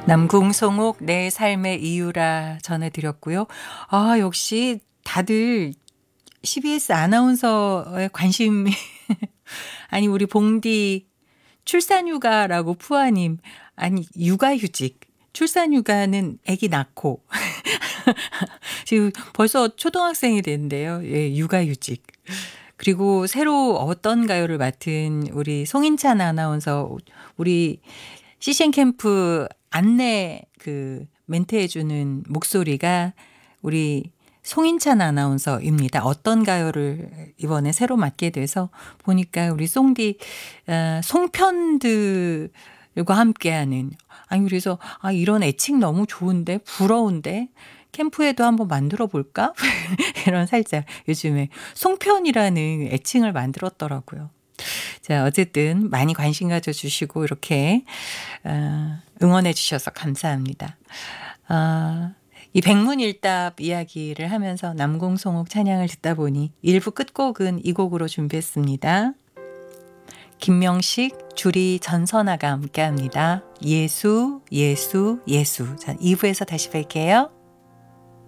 남궁송옥 내 삶의 이유라 전해드렸고요. 아, 역시 다들 CBS 아나운서에 관심이 아니 우리 봉디 출산휴가라고 푸아님, 아니 육아휴직, 출산휴가는 아기 낳고 지금 벌써 초등학생이 됐는데요. 예, 육아휴직. 그리고 새로 어떤 가요를 맡은 우리 송인찬 아나운서, 우리 CCN 캠프 안내 멘트해 주는 목소리가 우리 송인찬 아나운서입니다. 어떤 가요를 이번에 새로 맡게 돼서 보니까 우리 송디 송편들과 함께하는, 아니 그래서 이런 애칭 너무 좋은데, 부러운데 캠프에도 한번 만들어 볼까? 이런 살짝 요즘에 송편이라는 애칭을 만들었더라고요. 자, 어쨌든 많이 관심 가져주시고 이렇게 응원해 주셔서 감사합니다. 이 백문일답 이야기를 하면서 남궁송옥 찬양을 듣다 보니 1부 끝곡은 이 곡으로 준비했습니다. 김명식, 주리 전선아가 함께합니다. 예수, 예수, 예수. 자, 2부에서 다시 뵐게요.